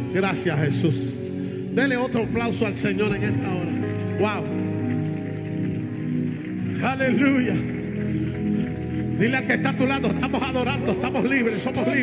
Gracias, Jesús. Dele otro aplauso al Señor en esta hora. Wow. Aleluya. Dile al que está a tu lado, estamos adorando, estamos libres, somos libres.